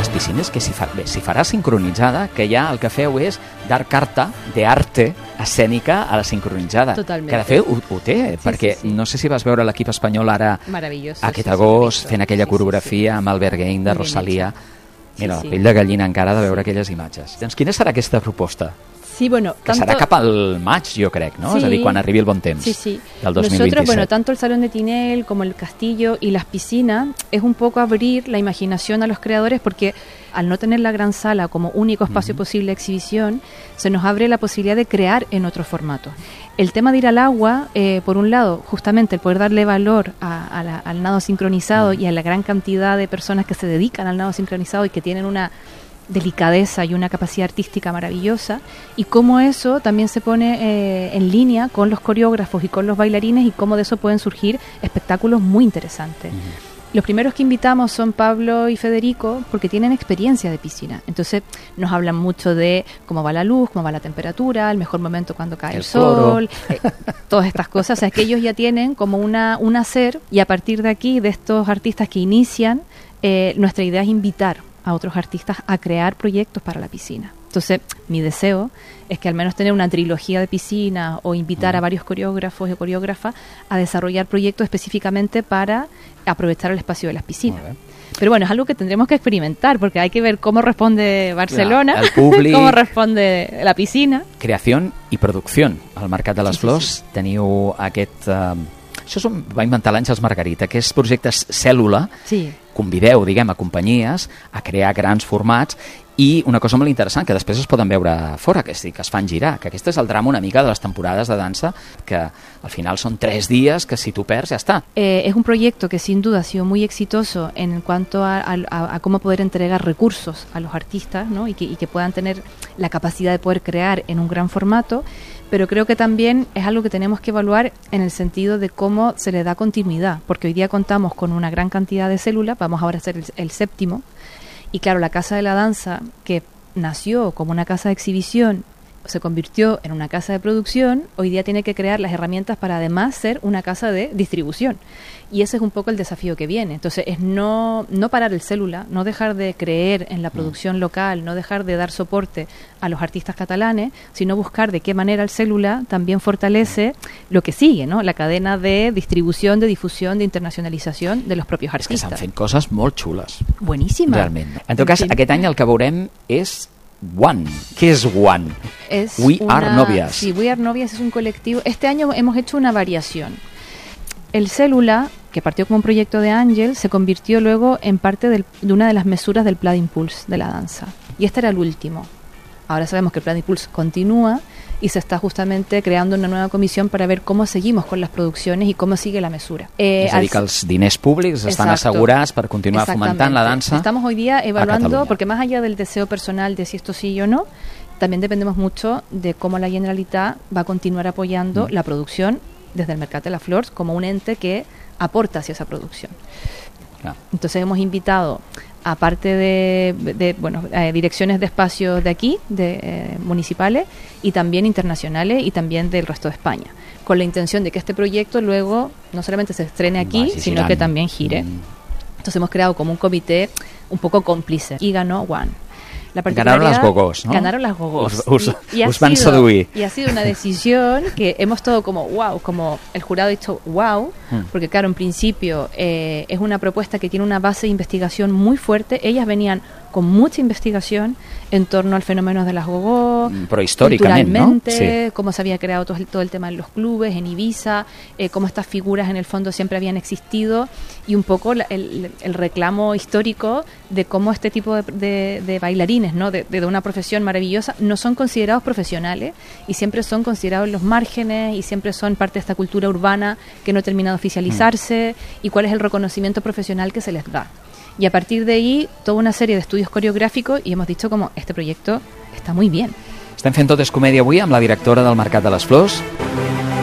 les piscines, que si farà sincronitzada, que ja el que feu és dar carta d'arte escènica a la sincronitzada. Totalment. Que de fet ho té, perquè no sé si vas veure l'equip espanyol ara aquest agost fent aquella coreografia amb Albert Gain de Rosalía. Mira, la pell de gallina encara de veure aquelles imatges. Doncs quina serà aquesta proposta? Sí, bueno, que serà cap al maig, jo crec, ¿no? Sí, és a dir, quan arribi el bon temps del 2027. Nosotros, bueno, tanto el Salón de Tinel como el castillo y las piscinas es un poco abrir la imaginación a los creadores, porque al no tener la gran sala como único espacio posible de exhibición, se nos abre la posibilidad de crear en otro formato. El tema de ir al agua, por un lado, justamente el poder darle valor al nado sincronizado y a la gran cantidad de personas que se dedican al nado sincronizado y que tienen una delicadeza y una capacidad artística maravillosa, y cómo eso también se pone en línea con los coreógrafos y con los bailarines, y cómo de eso pueden surgir espectáculos muy interesantes. Los primeros que invitamos son Pablo y Federico, porque tienen experiencia de piscina. Entonces nos hablan mucho de cómo va la luz, cómo va la temperatura, el mejor momento cuando cae el sol, todas estas cosas. O sea, que ellos ya tienen como un hacer, y a partir de aquí, de estos artistas que inician, nuestra idea es invitar a otros artistas a crear proyectos para la piscina. Entonces, mi deseo es que al menos tener una trilogía de piscina o invitar a varios coreógrafos y coreógrafas a desarrollar proyectos específicamente para aprovechar el espacio de las piscinas. Pero bueno, es algo que tendremos que experimentar, porque hay que ver cómo responde Barcelona, el públic, cómo responde la piscina. Creació i producció. Al Mercat de les Flors teniu aquest... Això va inventar l'Àngels Margarita, que és projectes cèl·lula. Convideu, diguem, a companyies a crear grans formats, i una cosa molt interessant, que després es poden veure fora, que es fan girar, que aquest és el drama una mica de les temporades de dansa, que al final són 3 dies que si tu perds ja està. Es un proyecto que sin duda ha sido muy exitoso en cuanto a cómo poder entregar recursos a los artistas, ¿no? y que puedan tener la capacidad de poder crear en un gran formato, pero creo que también es algo que tenemos que evaluar en el sentido de cómo se le da continuidad, porque hoy día contamos con una gran cantidad de células, vamos ahora a hacer el 7º, y claro, la Casa de la Danza, que nació como una casa de exhibición, se convirtió en una casa de producción, hoy día tiene que crear las herramientas para además ser una casa de distribución. Y ese es un poco el desafío que viene. Entonces es no parar el célula, no dejar de creer en la producción local, no dejar de dar soporte a los artistas catalanes, sino buscar de qué manera el célula también fortalece lo que sigue, ¿no? La cadena de distribución, de difusión, de internacionalització de los propios artistes. És que s'han fet coses molt xules. Boníssimes. Realment. En tot cas, aquest any el que veurem és One. ¿Qué es One? We Are Novias. Sí, We Are Novias es un colectivo. Este año hemos hecho una variación. El Célula, que partió como un proyecto de Ángel, se convirtió luego en parte de una de las mesuras del Plan Impulse de la danza. Y este era el último. Ahora sabemos que el Plan Impulse continúa y se está justamente creando una nueva comisión para ver cómo seguimos con las producciones y cómo sigue la mesura. És a dir, que els diners públics estan assegurats per continuar fomentant la dansa. Estamos hoy día evaluando, porque más allá del deseo personal de si esto sí o no, también dependemos mucho de cómo la Generalitat va a continuar apoyando la producción desde el Mercat de les Flors como un ente que aporta hacia esa producción. Entonces hemos invitado, aparte de direcciones de espacios de aquí, municipales, y también internacionales, y también del resto de España, con la intención de que este proyecto luego no solamente se estrene aquí, sino que también gire. Entonces hemos creado como un comité un poco cómplice, y ganó One. Ganaron las gogós, ¿no? Ganaron las gogós. Us van seduir. Y ha sido una decisión que hemos todo como wow, como el jurado ha dicho wow, porque claro, en principio es una propuesta que tiene una base de investigación muy fuerte. Ellas venían con mucha investigación en torno al fenómeno de las gogós, pero históricamente, ¿no? Sí. Cómo se había creado todo el tema en los clubes, en Ibiza, cómo estas figuras en el fondo siempre habían existido, y un poco el reclamo histórico de cómo este tipo de bailarines, ¿no? de una profesión maravillosa, no son considerados profesionales y siempre son considerados en los márgenes y siempre son parte de esta cultura urbana que no termina de oficializarse, y cuál es el reconocimiento profesional que se les da. Y a partir de ahí, toda una serie de estudios coreográficos, y hemos dicho como, este proyecto está muy bien. Estem fent Tot és Comèdia avui amb la directora del Mercat de les Flors.